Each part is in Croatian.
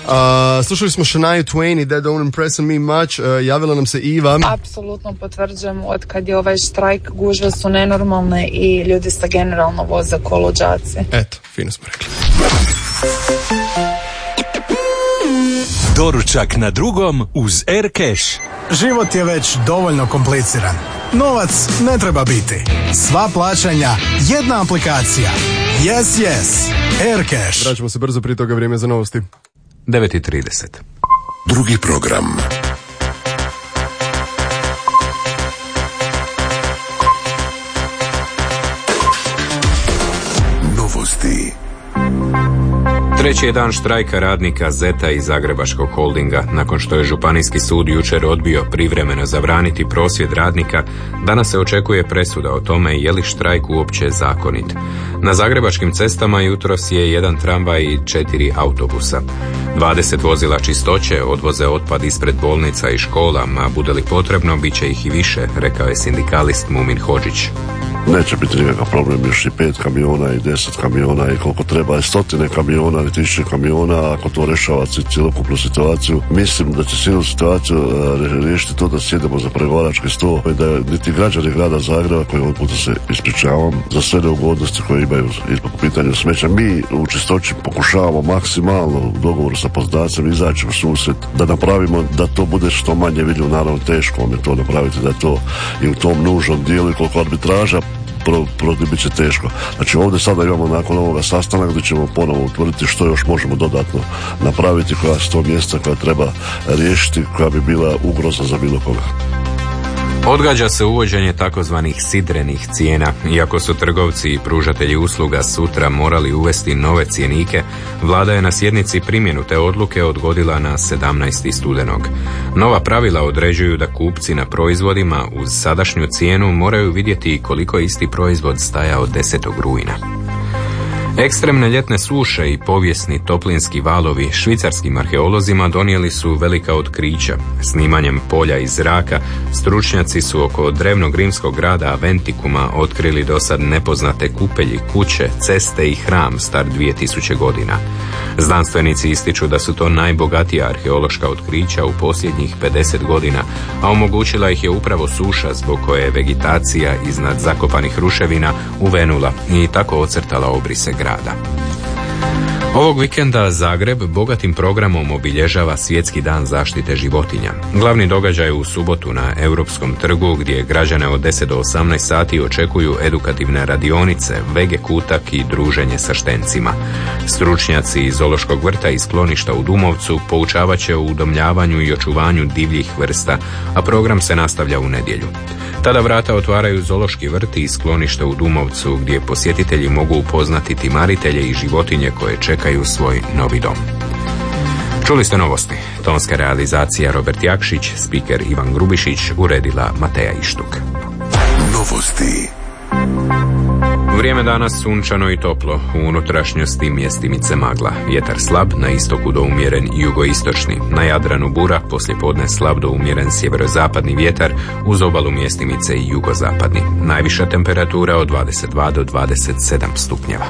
Slušali smo Shania Twain i That Don't Impress Me Much. Javila nam se Iva. Apsolutno potvrđujem, od kad je ovaj štrajk, gužve su nenormalne i ljudi se generalno voze ko luđaci. Eto, fino smo rekli. Doručak na drugom uz Aircash. Život je već dovoljno kompliciran. Novac ne treba biti. Sva plaćanja, jedna aplikacija. Yes. Aircash. Vraćamo se brzo, prije toga vrijeme za novosti. 9:30. Drugi program. Novosti. Treći je dan štrajka radnika Zeta i Zagrebačkog holdinga. Nakon što je Županijski sud jučer odbio privremeno zabraniti prosvjed radnika, danas se očekuje presuda o tome je li štrajk uopće zakonit. Na zagrebačkim cestama jutros je 1 tramvaj i 4 autobusa. 20 vozila čistoće odvoze otpad ispred bolnica i škola, a bude li potrebno, bit će ih i više, rekao je sindikalist Mumin Hodžić. Neće biti nikakav problem, još i 5 kamiona i 10 kamiona i koliko treba, 100 kamiona i 1000 kamiona, ako to rešava cjelokupnu situaciju. Mislim da će cijelu situaciju riješiti to da sjedemo za pregovarački stol i da niti građani grada Zagreba, koji ovog puta se ispričavam za sve neugodnosti koje imaju po pitanju smeća. Mi u čistoći pokušavamo maksimalno u dogovoru sa poslodavcem izaći u susret, da napravimo da to bude što manje vidljivo. Naravno teško vam je to napraviti, da je to i u tom nužnom dijelu i koliko arbitraža bit će teško. Znači ovdje sada imamo nakon ovoga sastanak gdje ćemo ponovo utvrditi što još možemo dodatno napraviti, koja su to mjesta koja treba riješiti, koja bi bila ugroza za bilo koga. Odgađa se uvođenje takozvanih sidrenih cijena. Iako su trgovci i pružatelji usluga sutra morali uvesti nove cjenike, vlada je na sjednici primjenu te odluke odgodila na 17. studenog. Nova pravila određuju da kupci na proizvodima uz sadašnju cijenu moraju vidjeti koliko je isti proizvod stajao 10. rujna. Ekstremne ljetne suše i povijesni toplinski valovi švicarskim arheolozima donijeli su velika otkrića. Snimanjem polja iz zraka, stručnjaci su oko drevnog rimskog grada Aventicuma otkrili dosad nepoznate kupelji, kuće, ceste i hram star 2000 godina. Znanstvenici ističu da su to najbogatija arheološka otkrića u posljednjih 50 godina, a omogućila ih je upravo suša zbog koje je vegetacija iznad zakopanih ruševina uvenula i tako ocrtala obrise grada. Ovog vikenda Zagreb bogatim programom obilježava Svjetski dan zaštite životinja. Glavni događaj u subotu na Europskom trgu, gdje građane od 10 do 18 sati očekuju edukativne radionice, vege kutak i druženje sa štencima. Stručnjaci iz Zoološkog vrta i skloništa u Dumovcu poučavat će o udomljavanju i očuvanju divljih vrsta, a program se nastavlja u nedjelju. Tada vrata otvaraju Zoološki vrt i sklonište u Dumovcu, gdje posjetitelji mogu upoznati timaritelje i životinje koje čekaju svoj novi dom. Čuli ste novosti. Tonska realizacija Robert Jakšić, spiker Ivan Grubišić, uredila Mateja Ištuk. Novosti. Vrijeme danas sunčano i toplo, u unutrašnjosti mjestimice magla. Vjetar slab, na istoku do umjeren jugoistočni. Na Jadranu bura, poslijepodne slab do umjeren sjeverozapadni vjetar, uz obalu mjestimice i jugozapadni. Najviša temperatura od 22 do 27 stupnjeva.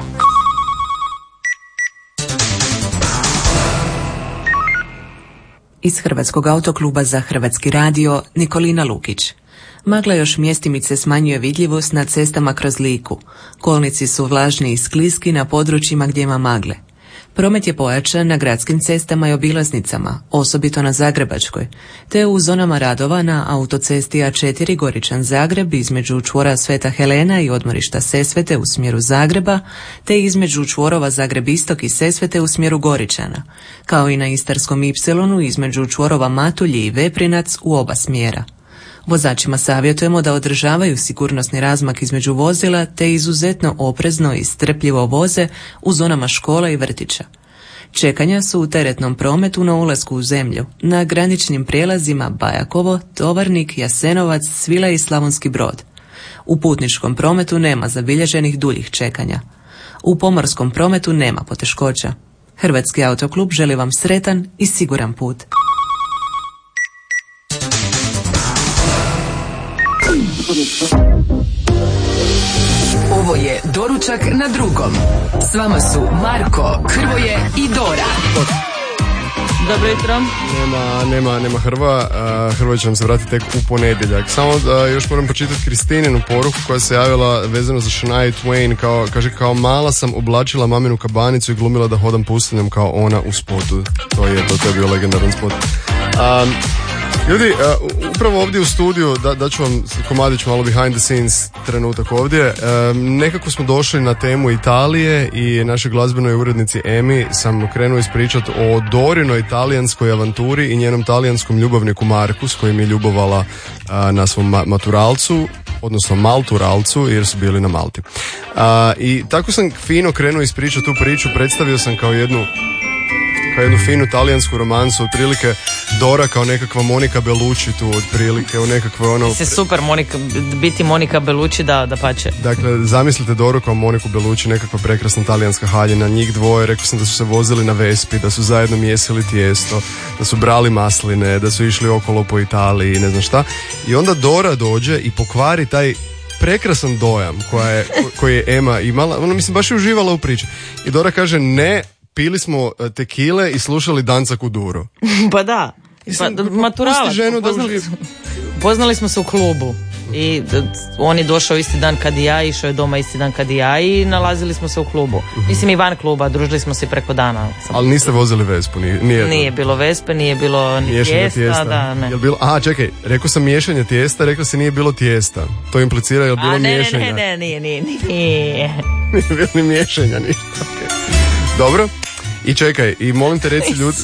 Iz Hrvatskog autokluba za Hrvatski radio, Nikolina Lukić. Magla još mjestimice smanjuje vidljivost na cestama kroz Liku. Kolnici su vlažni i skliski na područjima gdje ima magle. Promet je pojačan na gradskim cestama i obilaznicama, osobito na Zagrebačkoj, te u zonama radova na autocesti A4 Goričan-Zagreb između čvora Sveta Helena i odmorišta Sesvete u smjeru Zagreba, te između čvorova Zagreb-Istok i Sesvete u smjeru Goričana, kao i na Istarskom Ipsilonu između čvorova Matulji i Veprinac u oba smjera. Vozačima savjetujemo da održavaju sigurnosni razmak između vozila te izuzetno oprezno i strpljivo voze u zonama škola i vrtića. Čekanja su u teretnom prometu na ulasku u zemlju, na graničnim prijelazima Bajakovo, Tovarnik, Jasenovac, Svilaj i Slavonski Brod. U putničkom prometu nema zabilježenih duljih čekanja. U pomorskom prometu nema poteškoća. Hrvatski autoklub želi vam sretan i siguran put. Ovo je Doručak na drugom. S vama su Marko, Hrvoje i Dora. Dobro jutro. Nema Hrvoja. Hrvoja će nam se vratiti tek u ponedjeljak. Samo još moram počitati Kristininu poruku koja se javila vezano za Shania Twain. Kaže, kao mala sam oblačila maminu kabanicu i glumila da hodam pustinjom kao ona u spotu. To je bio legendaran spot. Ljudi, upravo ovdje u studiju, da ću vam komadić malo behind the scenes trenutak ovdje, nekako smo došli na temu Italije i našoj glazbenoj urednici Emi sam krenuo ispričati o Dorinoj talijanskoj avanturi i njenom talijanskom ljubavniku Marku s kojim je ljubovala na svom maturalcu, odnosno malturalcu, jer su bili na Malti. I tako sam fino krenuo ispričati tu priču, predstavio sam kao jednu finu talijansku romansu, otprilike Dora kao nekakva Monika Bellucci tu, otprilike u nekakve ono... Se super biti Monika Bellucci, da pače. Dakle, zamislite Doru kao Moniku Bellucci, nekakva prekrasna talijanska haljina, njih dvoje, rekao sam da su se vozili na Vespi, da su zajedno mijesili tijesto, da su brali masline, da su išli okolo po Italiji, ne znam šta. I onda Dora dođe i pokvari taj prekrasan dojam koji je Ema imala, ona mislim baš je uživala u priči. I Dora kaže, ne, pili smo tekile i slušali Danca Kuduro. Pa da, maturalac. Poznali smo se u klubu i on je došao isti dan kad i ja, išao je doma isti dan kad i ja i nalazili smo se u klubu. Mislim i van kluba, družili smo se preko dana. Ali niste vozili Vespu? Nije bilo Vespe, nije bilo ni tijesta. Da, ne. Čekaj, rekao sam miješanje tijesta, rekao si nije bilo tijesta. To implicira je li bilo miješanja? Nije. Nije bilo ni miješanja, ništa. Okay. Dobro. I čekaj, i molim te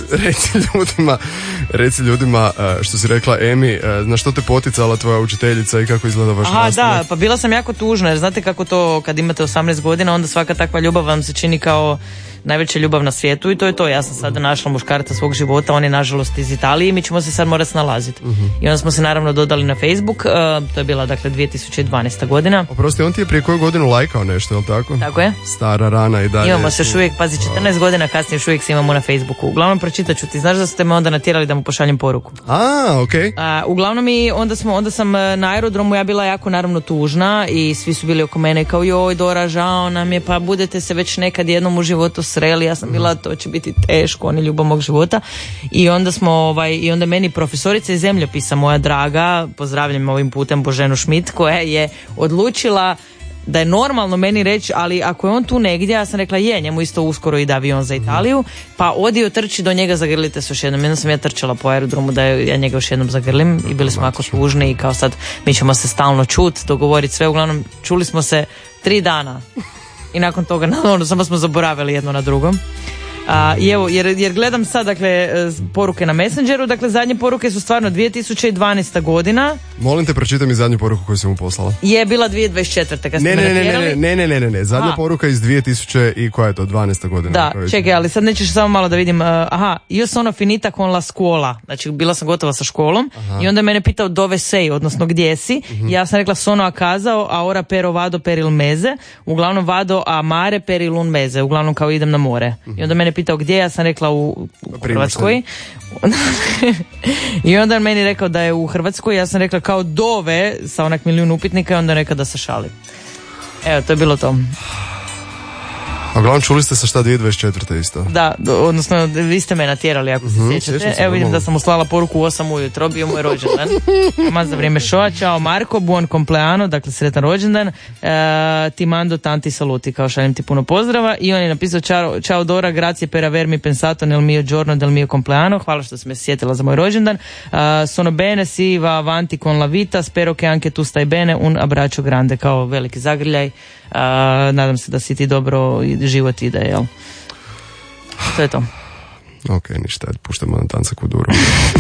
reci ljudima što si rekla Emi, na što te poticala tvoja učiteljica i kako izgleda vaš nastavak? Da, pa bila sam jako tužna jer znate kako to kad imate 18 godina onda svaka takva ljubav vam se čini kao najveća ljubav na svijetu i to je to. Ja sam sada našla muškarca svog života, on je nažalost iz Italije i mi ćemo se sad morati snalaziti. I onda smo se naravno dodali na Facebook, to je bila dakle 2012. godina. Oprosti, on ti je prije koju godinu lajkao nešto, je li tako? Tako je. Stara rana i dalje. Imamo se još uvijek, pazi, 14 godina kasnije još uvijek se imamo na Facebooku. Uglavnom pročitat ću ti, znaš da ste me onda natjerali da mu pošaljem poruku. Okej. Uglavnom i onda sam na aerodromu, ja bila jako naravno tužna i svi su bili oko mene kao joj Dora, žao nam je, pa budete se već nekad jednom u životu sreli. Ja sam bila, to će biti teško, on je ljubav mog života. I onda i onda meni profesorica iz zemljopisa, moja draga, pozdravljam ovim putem Boženu Šmit, koja je odlučila da je normalno meni reći, ali ako je on tu negdje, ja sam rekla njemu isto uskoro ide avion za Italiju, pa odio trči do njega, zagrlite se još jednom. Jednom sam ja trčala po aerodromu da ja njega još jednom zagrlim i bili smo jako tužni i kao sad mi ćemo se stalno čuti, dogovoriti sve, uglavnom čuli smo se 3 dana i nakon toga samo smo zaboravili jedno na drugom. I evo, jer gledam sad, dakle, poruke na Messengeru, dakle, zadnje poruke su stvarno 2012. godina. Molim te, pročitaj mi zadnju poruku koju sam mu poslala. Je bila 2024. kad ste me natjerali. Ne, zadnja poruka iz 2000 i koja je to, 12. godina. Da, čekaj, ali sad nećeš samo malo da vidim, io sono finita con la scuola, znači bila sam gotova sa školom. I onda je mene pitao dove sei, odnosno gdje si. Ja sam rekla sono a casa, a ora pero vado per il mese, uglavnom vado a mare per il un mese, uglavnom kao idem na more. I onda mene pitao gdje, ja sam rekla u Hrvatskoj. I onda je meni rekao da je u Hrvatskoj, ja sam rekla kao dove sa onak milijun upitnika i onda je rekao da se šali. Evo, to je bilo to. A uglavnom čuli ste sa šta 2024. isto? Da, odnosno vi ste me natjerali ako se sjećate. Evo vidim da sam mu slala poruku u 8 ujutro, bio moj rođendan. Ma za vrijeme šoa, čao Marko, buon compleanno, dakle sretan rođendan. Ti mando tanti saluti, kao šaljem ti puno pozdrava. I on je napisao čao Dora, grazie per avermi pensato nel mio giorno del mio compleanno. Hvala što si me sjetila za moj rođendan. Sono bene, si va avanti con la vita, spero che anche tu stai bene, un abbraccio grande, kao veliki zagrljaj. Nadam se da si ti dobro i život ide, jel? To je to. Ok, ništa, puštamo na Danca Kuduro.